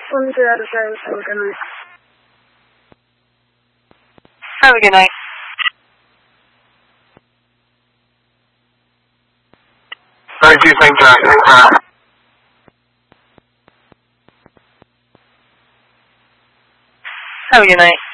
Only 3 out of 10. Have a good night. Have a good night. Thank you, thank you. Have a good night.